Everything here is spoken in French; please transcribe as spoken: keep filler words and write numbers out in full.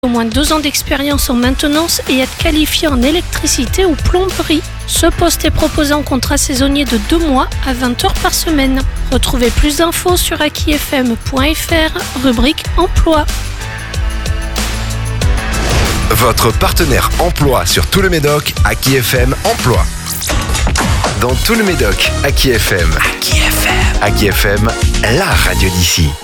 Au moins deux ans d'expérience en maintenance et être qualifié en électricité ou plomberie. Ce poste est proposé en contrat saisonnier de deux mois à vingt heures par semaine. Retrouvez plus d'infos sur acquis f m point f r, rubrique emploi. Votre partenaire emploi sur tout le Médoc, Acquis F M Emploi. Dans tout le Médoc, Acquis F M. Acquis F M. Acquis F M, la radio d'ici.